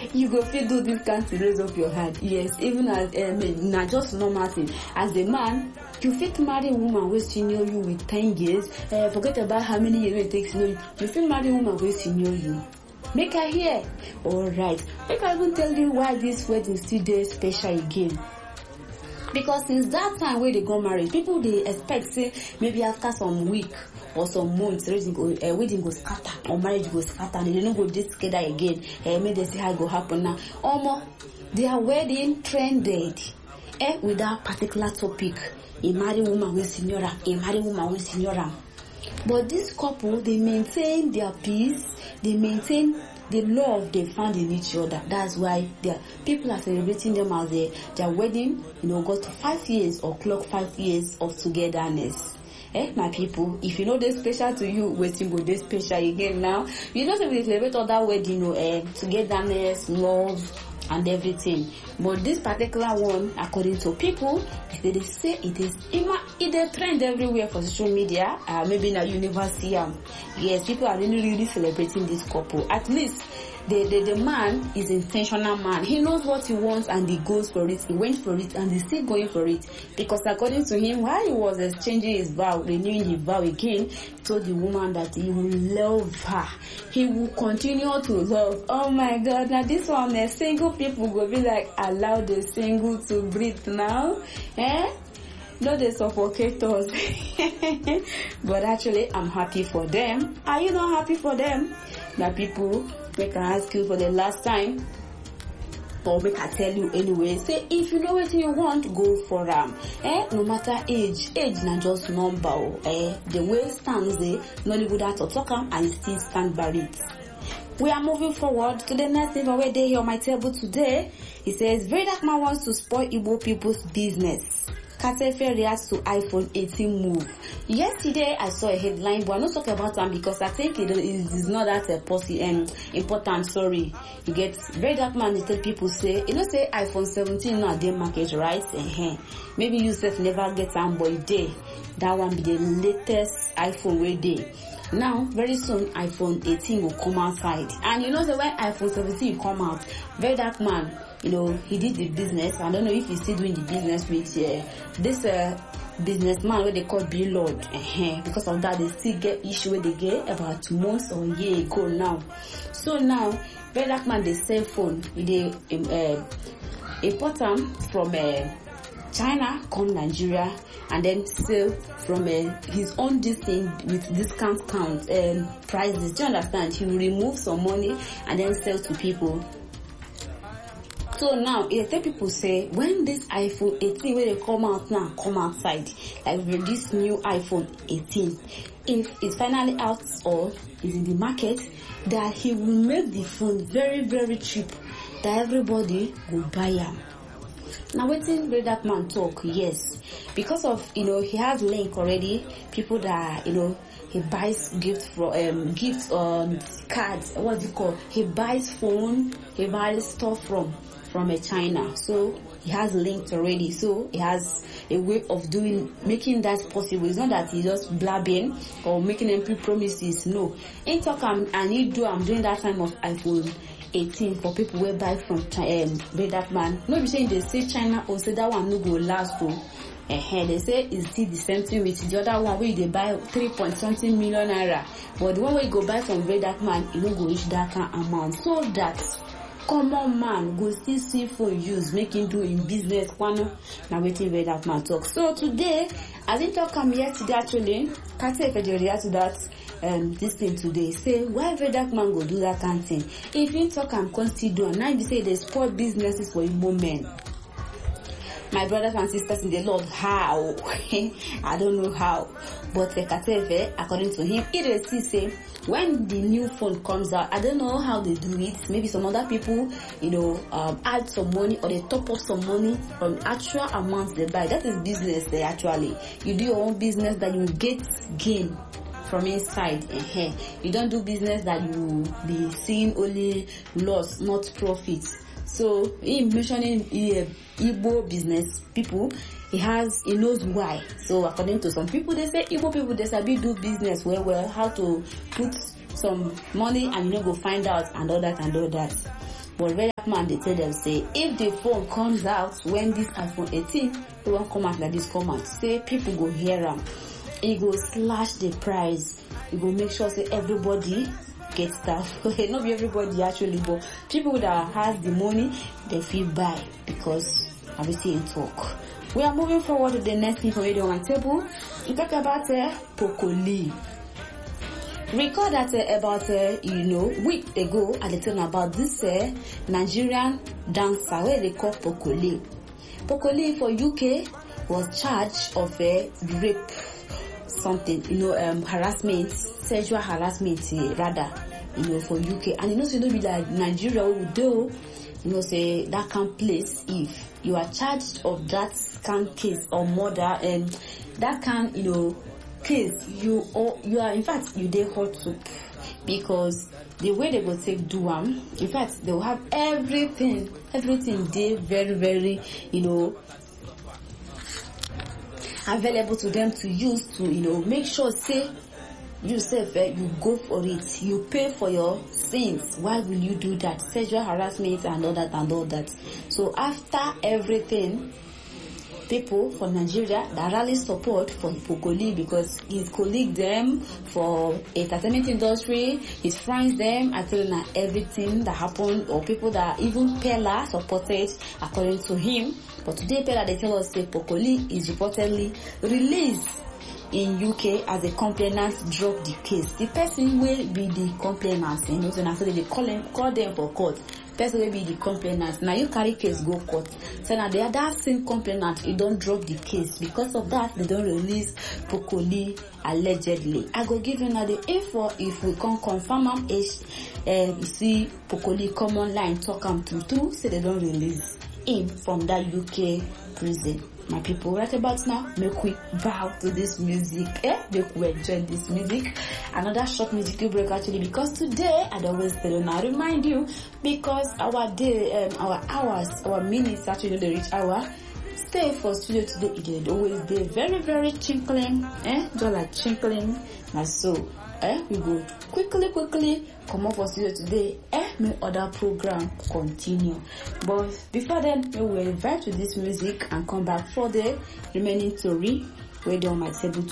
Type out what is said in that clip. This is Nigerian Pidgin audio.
You go fit do this kind to raise up your hand. Yes, even as na just normal thing. As a man, you fit marry a woman who senior you with 10 years. Forget about how many years it takes to know you. You fit marry a woman who senior you. Make her hear. Alright. Make I even tell you why this wedding still dey special again. Because since that time when they got married, people they expect say maybe after some week or some months, wedding go scatter or marriage go scatter and they don't go this together again. Maybe they see how it go happen now. Their wedding trended with that particular topic. A married woman with senior, a married woman with senior. But this couple, they maintain their peace, they maintain the love they found in each other. That's why people are celebrating them as their wedding, got 5 years or clock 5 years of togetherness. My people, if you know they're special to you, waiting go they special again now. You know, we celebrate other wedding, togetherness, love, and everything. But this particular one, according to people, they say it is a trend everywhere for social media. Maybe now you never see them. Yes, people are really celebrating this couple. At least the man is intentional man. He knows what he wants and he goes for it. He went for it and he's still going for it. Because according to him, while he was exchanging his vow, renewing his vow again, he told the woman that he will love her. He will continue to love. Oh my God, now this one, single people will be like, allow the single to breathe now. No, they suffocate us. But actually, I'm happy for them. Are you not happy for them? Now people, make I ask you for the last time, or make I tell you anyway, say if you know what you want, go for them. No matter age not just number. The way stands Nollywood have to talk and still stand by it. We are moving forward to the next thing where they here on my table today. It says Very Dark Man wants to spoil Igbo people's business. Katefe reacts to iPhone 18 move. Yesterday, I saw a headline, but I'm not talking about them because I think it is not that important. Sorry, you get Very Dark Man. They tell people say, say iPhone 17 now they market, right? Maybe you said never get them, but day that one be the latest iPhone way day. Now, very soon, iPhone 18 will come outside, and so when iPhone 17 come out, Very Dark Man, he did the business. I don't know if he's still doing the business with this businessman where they call Bill Lord. Because of that, they still get issue where they get about 2 months or a year ago now. So now, Very Dark Man, the cell phone, they import them from China, come Nigeria, and then sell from his own thing with discount prices. Do you understand? He will remove some money and then sell to people. So now, people say, when this iPhone 18, when they come outside, like with this new iPhone 18, if it's finally out or is in the market, that he will make the phone very, very cheap, that everybody will buy them. Now, waiting Very Dark Man talk, yes, because of, he has link already, people that, he buys gifts on cards, what's it called? He buys phone, he buys stuff from China. So he has linked already. So he has a way of making that possible. It's not that he's just blabbing or making empty promises. No. In talk I'm doing that time of iPhone 18 for people who buy from Very Dark Man. No be saying they say China or say that one no go last though. They say it's still the same thing with the other one where they buy 3.something million naira. But the one where you go buy from Very Dark Man, you don't go reach that kind of amount. So that common man go still see for use, making doing business one. Now waiting Very Dark Man talk. So today, I didn't talk yesterday actually. Can't say if I react to that this thing today. Say why Very Dark Man go do that kind of thing? If you talk and consider do, now you say they spoil businesses for Igbo men. My brothers and sisters in the Lord, how? I don't know how. But Kateve, according to him, it still say when the new phone comes out, I don't know how they do it. Maybe some other people, add some money or they top up some money from actual amounts they buy. That is business there actually. You do your own business that you get gain from inside. You don't do business that you be seeing only loss, not profit. So in mentioning Igbo business people, he knows why. So according to some people, they say Igbo people they sabi do business well, how to put some money and go find out and all that. But red man, they tell them, say, if the phone comes out when this iPhone 18, it won't come out like this come out. Say, people go hear them. It go slash the price. It go make sure, say, everybody get stuff. Okay, not be everybody actually, but people that has the money, they feel buy because everything talk. We are moving forward to the next thing for radio on my table. We talk about Pokoli. Recall that about week ago I told about this Nigerian dancer where they call Pokoli. Pokoli for UK was charged of rape, something, harassment, sexual harassment rather, for UK. And so be like Nigeria would do, say that can place if you are charged of that can case or murder, and that can, case, you are, in fact, you dey hot soup, because the way they go take do in fact, they will have everything dey very, very, available to them to use to, make sure, say, yourself, you go for it, you pay for your sins. Why will you do that? Sexual harassment and all that. So after everything, people from Nigeria that rally support for Pokoli, because his colleague them for entertainment industry, his friends them, are telling her everything that happened, or people that even Pella supported according to him. But today Pella, they tell us that Pokoli is reportedly released in UK as a complainant drop the case. The person will be the complainant, so they call them for court. Person will be the complainant. Now you carry case go court. So now the other same complainant, you don't drop the case. Because of that, they don't release Pokoli allegedly. I go give you now the info if we can confirm am. You see Pokoli come online, talk am true, say they don't release him from that UK prison. My people, right about now, make we bow to this music. Make we enjoy this music. Another short musical break actually, because today, I always tell you now, remind you, because our day, our hours, our minutes actually the reach hour. Stay for studio today, it did always be very, very chinkling, just like chinkling. Now so, we go quickly come up for studio today, may other program continue. But before then, we will invite to this music and come back for the remaining story where they on my table